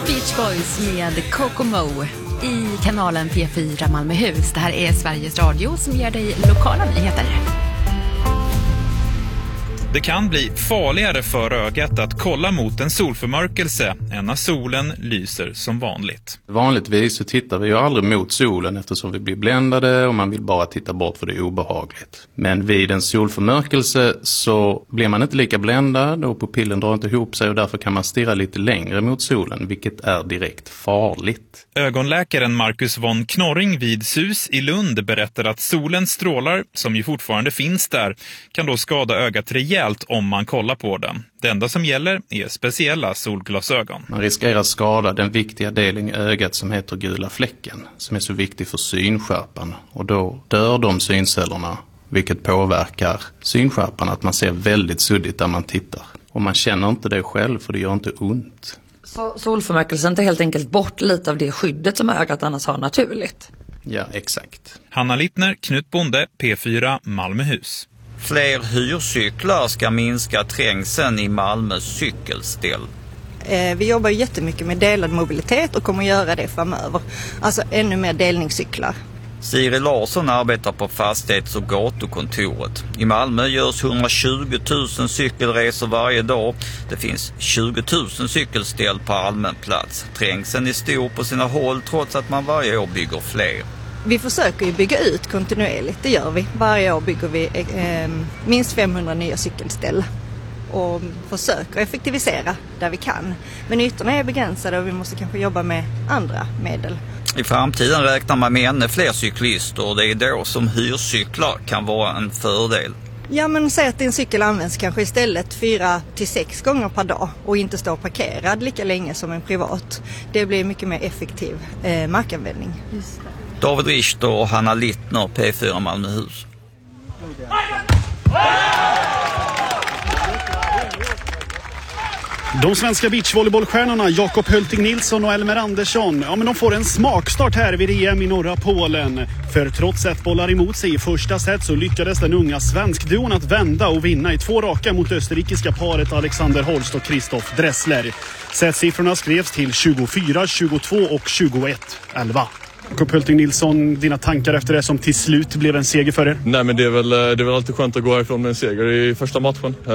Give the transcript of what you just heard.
Beach Boys med Kokomo i kanalen P4 Malmöhus. Det här är Sveriges Radio som ger dig lokala nyheter. Det kan bli farligare för ögat att kolla mot en solförmörkelse än när solen lyser som vanligt. Vanligtvis så tittar vi ju aldrig mot solen eftersom vi blir bländade och man vill bara titta bort för det är obehagligt. Men vid en solförmörkelse så blir man inte lika bländad och pupillen drar inte ihop sig och därför kan man stirra lite längre mot solen, vilket är direkt farligt. Ögonläkaren Marcus von Knorring vid SUS i Lund berättar att solens strålar, som ju fortfarande finns där, kan då skada ögat rejält om man kollar på den. Det enda som gäller är speciella solglasögon. Man riskerar skada den viktiga delen i ögat som heter gula fläcken, som är så viktig för synskärpan. Och då dör de syncellerna, vilket påverkar synskärpan, att man ser väldigt suddigt där man tittar. Och man känner inte det själv för det gör inte ont. Så solförmörkelsen tar helt enkelt bort lite av det skyddet som ögat annars har naturligt? Ja, exakt. Hanna Littner, Knut Bonde, P4 Malmöhus. Fler hyrcyklar ska minska trängseln i Malmös cykelställ. Vi jobbar jättemycket med delad mobilitet och kommer göra det framöver. Alltså ännu mer delningscyklar. Siri Larsson arbetar på fastighets- och gatukontoret. I Malmö görs 120 000 cykelresor varje dag. Det finns 20 000 cykelställ på allmän plats. Trängseln är stor på sina håll trots att man varje år bygger fler. Vi försöker ju bygga ut kontinuerligt, det gör vi. Varje år bygger vi minst 500 nya cykelställ och försöker effektivisera där vi kan. Men ytorna är begränsade och vi måste kanske jobba med andra medel. I framtiden räknar man med ännu fler cyklister och det är då som hyrcyklar kan vara en fördel. Ja, men säg att din cykel används kanske istället 4 till 6 gånger per dag och inte står parkerad lika länge som en privat. Det blir mycket mer effektiv markanvändning. Just det. David Richter och Hanna Littner, P4 Malmöhus. De svenska beachvolleybollstjärnorna Jakob Hölting Nilsson och Elmer Andersson, men de får en smakstart här vid EM i norra Polen. För trots ett bollar emot sig i första set så lyckades den unga svenskduon att vända och vinna i 2 raka mot österrikiska paret Alexander Holst och Christoph Dressler. Setsiffrorna skrevs till 24, 22 och 21-11. Jakob Hölting Nilsson, dina tankar efter det som till slut blev en seger för er? Nej, men det är väl alltid skönt att gå härifrån med en seger i första matchen.